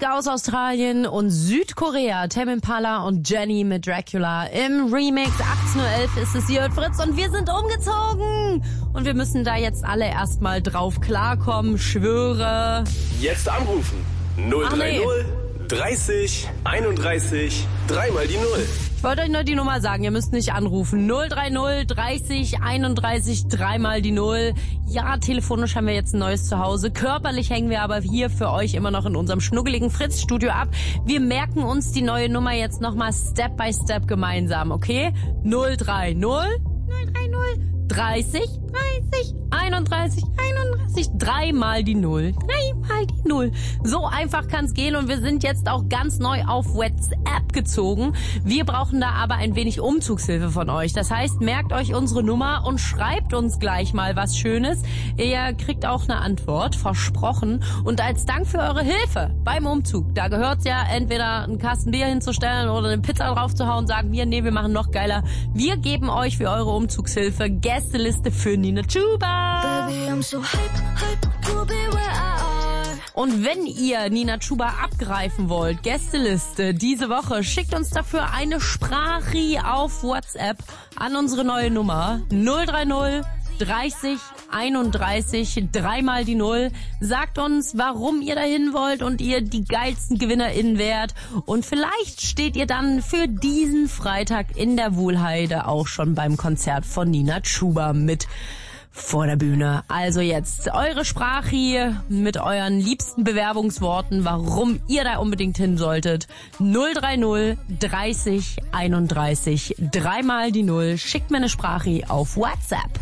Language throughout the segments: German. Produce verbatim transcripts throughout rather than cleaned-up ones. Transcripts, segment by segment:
Künstler aus Australien und Südkorea, Tame Impala und Jenny mit Dracula im Remix. achtzehn Uhr elf ist es hier, Fritz, und wir sind umgezogen. Und wir müssen da jetzt alle erstmal drauf klarkommen, schwöre. Jetzt anrufen. null drei null, dreißig, einunddreißig, dreimal die Null. Ich wollte euch nur die Nummer sagen, ihr müsst nicht anrufen. null drei null, dreißig, einunddreißig, dreimal die Null. Ja, telefonisch haben wir jetzt ein neues Zuhause. Körperlich hängen wir aber hier für euch immer noch in unserem schnuggeligen Fritz-Studio ab. Wir merken uns die neue Nummer jetzt nochmal Step by Step gemeinsam, okay? null drei null, null drei null, dreißig, dreißig, einunddreißig, einunddreißig, dreimal die Null. Dreimal die Null. So einfach kann's gehen, und wir sind jetzt auch ganz neu auf WhatsApp gezogen. Wir brauchen da aber ein wenig Umzugshilfe von euch. Das heißt, merkt euch unsere Nummer und schreibt uns gleich mal was Schönes. Ihr kriegt auch eine Antwort, versprochen. Und als Dank für eure Hilfe beim Umzug, da gehört's ja entweder einen Kasten Bier hinzustellen oder eine Pizza draufzuhauen, sagen wir, nee, wir machen noch geiler. Wir geben euch für eure Umzugshilfe Gästeliste für Nina Chuba. Baby, I'm so hype, hype, to be where I are. Und wenn ihr Nina Chuba abgreifen wollt, Gästeliste diese Woche, schickt uns dafür eine Sprachri auf WhatsApp an unsere neue Nummer null drei null, dreißig, einunddreißig, dreimal die Null. Sagt uns, warum ihr dahin wollt und ihr die geilsten GewinnerInnen wärt. Und vielleicht steht ihr dann für diesen Freitag in der Wuhlheide auch schon beim Konzert von Nina Chuba mit vor der Bühne. Also jetzt eure Sprache mit euren liebsten Bewerbungsworten, warum ihr da unbedingt hin solltet. null drei null, dreißig, einunddreißig, dreimal die Null. Schickt mir eine Sprache auf WhatsApp.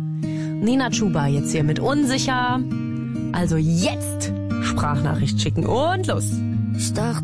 Nina Chuba jetzt hier mit Unsicher. Also jetzt Sprachnachricht schicken und los.